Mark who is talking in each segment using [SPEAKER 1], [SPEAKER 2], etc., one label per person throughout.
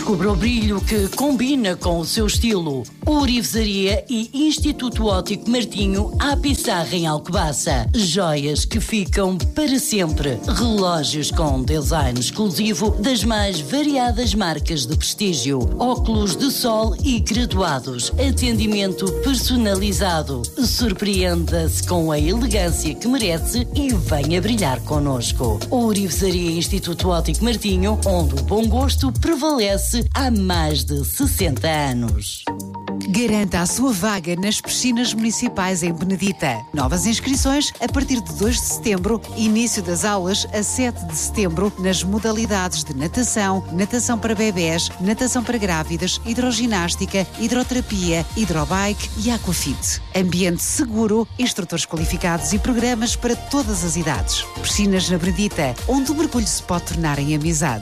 [SPEAKER 1] Descubra o brilho que combina com o seu estilo. Ourivesaria e Instituto Óptico Martinho à Pissarra em Alcobaça. Joias que ficam para sempre. Relógios com design exclusivo das mais variadas marcas de prestígio. Óculos de sol e graduados. Atendimento personalizado. Surpreenda-se com a elegância que merece e venha brilhar connosco. Ourivesaria e Instituto Óptico Martinho, onde o bom gosto prevalece há mais de 60 anos.
[SPEAKER 2] Garanta a sua vaga nas piscinas municipais em Benedita. Novas inscrições a partir de 2 de setembro, início das aulas a 7 de setembro nas modalidades de natação, natação para bebés, natação para grávidas, hidroginástica, hidroterapia, hidrobike e aquafit. Ambiente seguro, instrutores qualificados e programas para todas as idades. Piscinas na Benedita, onde o mergulho se pode tornar em amizade.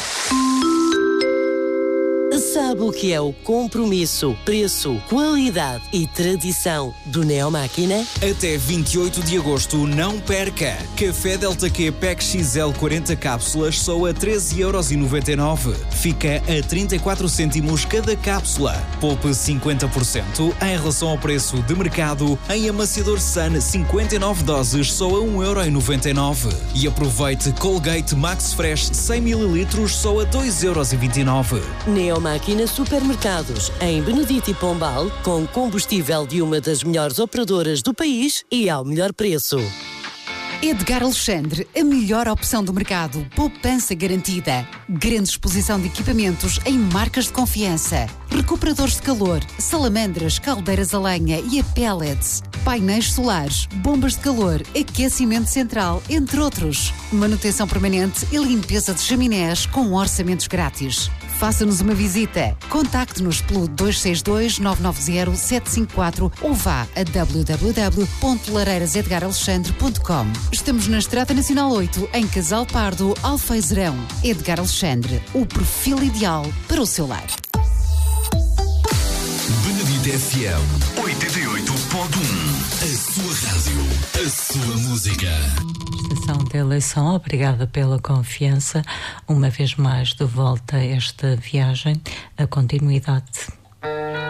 [SPEAKER 3] Sabe o que é o compromisso, preço, qualidade e tradição do Neomáquina?
[SPEAKER 4] Até 28 de agosto não perca! Café Delta Q Pack XL 40 cápsulas só a 13,99€. Fica a 34 cêntimos cada cápsula. Poupe 50% em relação ao preço de mercado em amaciador Sun 59 doses só a 1,99€. E aproveite Colgate Max Fresh 100ml só a 2,29€.
[SPEAKER 3] Neomáquina Supermercados, em Benedito e Pombal, com combustível de uma das melhores operadoras do país e ao melhor preço.
[SPEAKER 2] Edgar Alexandre, a melhor opção do mercado. Poupança garantida. Grande exposição de equipamentos em marcas de confiança. Recuperadores de calor, salamandras, caldeiras a lenha e a pellets. Painéis solares, bombas de calor, aquecimento central, entre outros. Manutenção permanente e limpeza de chaminés com orçamentos grátis. Faça-nos uma visita. Contacte-nos pelo 262-990-754 ou vá a www.lareirasedgaralexandre.com. Estamos na Estrada Nacional 8, em Casal Pardo, Alfeizerão. Edgar Alexandre, o perfil ideal para o seu lar.
[SPEAKER 5] Benedito FM 88.1. A sua rádio, a sua música.
[SPEAKER 6] Estação de eleição, obrigada pela confiança. Uma vez mais de volta a esta viagem, a continuidade